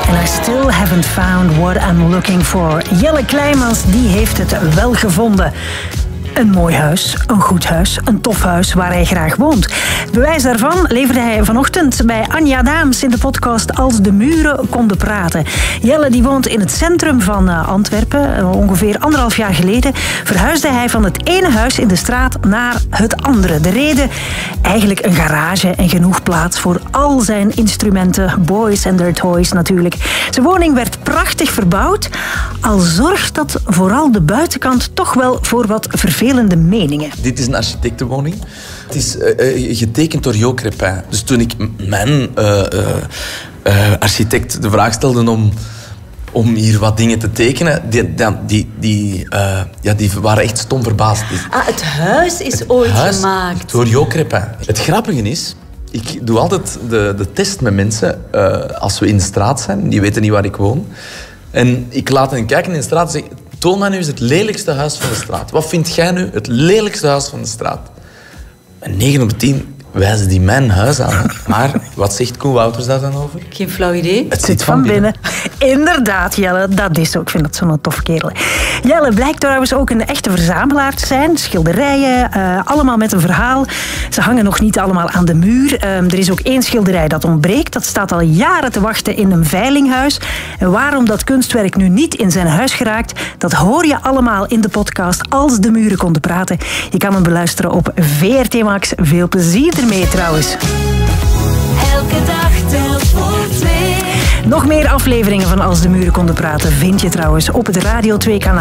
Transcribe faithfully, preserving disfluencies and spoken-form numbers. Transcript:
And I still haven't found what I'm looking for. Jelle Kleimans, die heeft het wel gevonden. Een mooi huis, een goed huis, een tof huis waar hij graag woont. Bewijs daarvan leverde hij vanochtend bij Anja Daams in de podcast Als de muren konden praten. Jelle die woont in het centrum van Antwerpen. Ongeveer anderhalf jaar geleden verhuisde hij van het ene huis in de straat naar het andere. De reden? Eigenlijk een garage en genoeg plaats voor al zijn instrumenten, boys and their toys natuurlijk. Zijn woning werd prachtig verbouwd, al zorgt dat vooral de buitenkant toch wel voor wat vervelende meningen. Dit is een architectenwoning. Het is uh, getekend door Jo Crépin. Dus toen ik mijn uh, uh, uh, architect de vraag stelde om, om hier wat dingen te tekenen, die, die, die, uh, ja, die waren echt stom verbaasd. Ah, het huis is het ooit huis gemaakt. Door Jo Crépin. Het grappige is, ik doe altijd de, de test met mensen uh, als we in de straat zijn. Die weten niet waar ik woon. En ik laat hen kijken in de straat en zeg: toon mij nu eens het lelijkste huis van de straat. Wat vind jij nu het lelijkste huis van de straat? En negen op de tien wijzen die mijn huis aan. Maar wat zegt Koen Wouters daar dan over? Geen flauw idee. Het zit van binnen. binnen. Inderdaad, Jelle, dat is ook. Ik vind dat zo'n tof kerel. Jelle blijkt trouwens ook een echte verzamelaar te zijn. Schilderijen, uh, allemaal met een verhaal. Ze hangen nog niet allemaal aan de muur. Uh, er is ook één schilderij dat ontbreekt. Dat staat al jaren te wachten in een veilinghuis. En waarom dat kunstwerk nu niet in zijn huis geraakt, dat hoor je allemaal in de podcast Als de muren konden praten. Je kan hem beluisteren op V R T Max. Veel plezier ermee trouwens. Elke dag telt voor twee. Nog meer afleveringen van Als de muren konden praten vind je trouwens op het Radio twee kanaal.